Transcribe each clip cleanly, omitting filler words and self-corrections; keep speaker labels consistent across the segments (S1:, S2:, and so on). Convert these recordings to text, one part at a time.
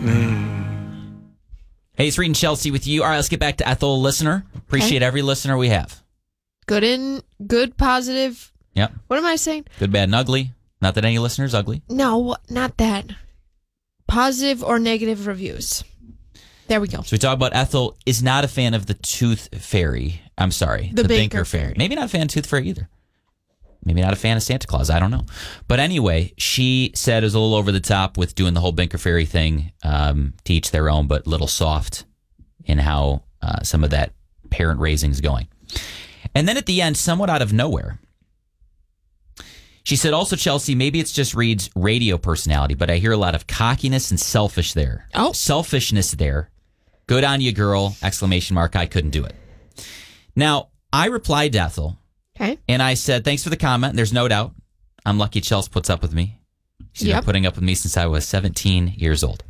S1: Hey, it's Reed and Chelsea with you. All right, let's get back to Ethel, listener. Appreciate every listener we have.
S2: Good, positive.
S1: Yep.
S2: What am I saying?
S1: Good, bad, and ugly. Not that any listener's ugly.
S2: No, not that. Positive or negative reviews. There we go.
S1: So we talk about Ethel is not a fan of the Tooth Fairy. I'm sorry.
S2: The Binker Fairy.
S1: Maybe not a fan of Tooth Fairy either. Maybe not a fan of Santa Claus. I don't know. But anyway, she said it was a little over the top with doing the whole Binker Fairy thing. To each their own, but a little soft in how some of that parent raising is going. And then at the end, somewhat out of nowhere, she said, also, Chelsea, maybe it's just Reed's radio personality, but I hear a lot of cockiness and selfishness there. Good on you, girl! ! I couldn't do it. Now, I replied to Ethel.
S2: Okay.
S1: And I said, thanks for the comment. There's no doubt. I'm lucky Chelsea puts up with me. She's been putting up with me since I was 17 years old.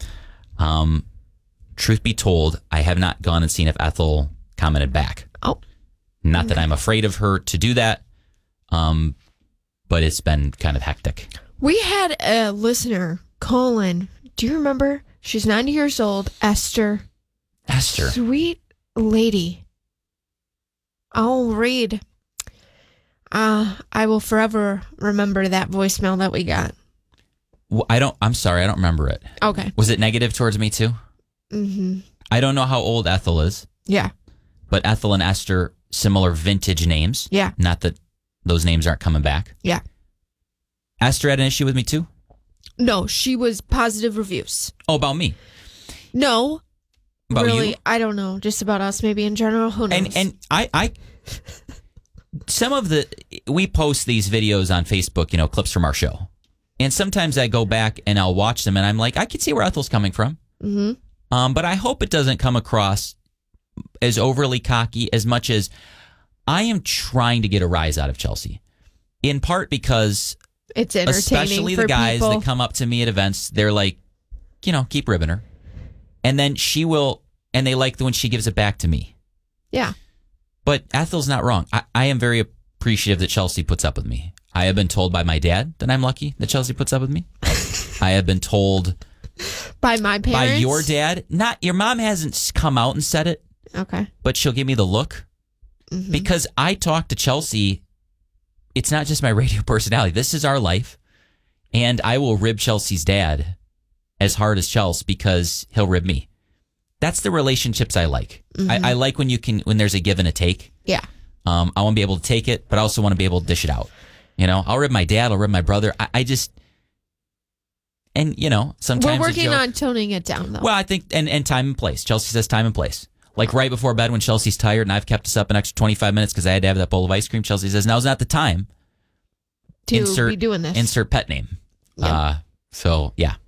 S1: Truth be told, I have not gone and seen if Ethel commented back.
S2: Oh.
S1: Not that I'm afraid of her to do that, but it's been kind of hectic.
S2: We had a listener, Colin. Do you remember? She's 90 years old. Esther. Sweet lady. I'll read. I will forever remember that voicemail that we got.
S1: Well, I'm sorry, I don't remember it.
S2: Okay.
S1: Was it negative towards me too?
S2: Mm-hmm.
S1: I don't know how old Ethel is.
S2: Yeah.
S1: But Ethel and Esther, similar vintage names.
S2: Yeah.
S1: Not that those names aren't coming back.
S2: Yeah.
S1: Esther had an issue with me too?
S2: No, she was positive reviews.
S1: Oh, about me?
S2: No.
S1: About
S2: really,
S1: you?
S2: I don't know. Just about us, maybe in general. Who knows?
S1: And I we post these videos on Facebook, clips from our show. And sometimes I go back and I'll watch them and I'm like, I can see where Ethel's coming from.
S2: Mm-hmm.
S1: But I hope it doesn't come across as overly cocky as much as I am trying to get a rise out of Chelsea. In part because
S2: it's entertaining,
S1: especially
S2: for
S1: the guys
S2: people
S1: that come up to me at events, they're like, keep ribbing her. And then she will, and they like when she gives it back to me.
S2: Yeah.
S1: But Ethel's not wrong. I am very appreciative that Chelsea puts up with me. I have been told by my dad that I'm lucky that Chelsea puts up with me. I have been told
S2: by my parents.
S1: By your dad. Not your mom hasn't come out and said it.
S2: Okay.
S1: But she'll give me the look.
S2: Mm-hmm.
S1: Because I talk to Chelsea. It's not just my radio personality. This is our life. And I will rib Chelsea's dad as hard as Chelsea because he'll rib me. That's the relationships I like.
S2: Mm-hmm.
S1: I like when there's a give and a take.
S2: Yeah.
S1: I want to be able to take it, but I also want to be able to dish it out. I'll rib my dad, I'll rib my brother. I just, and sometimes
S2: we're working on toning it down though.
S1: Well, I think, and time and place. Chelsea says time and place. Like right before bed when Chelsea's tired and I've kept us up an extra 25 minutes because I had to have that bowl of ice cream. Chelsea says, now's not the time
S2: to be doing this.
S1: Insert pet name.
S2: Yep.
S1: So, yeah.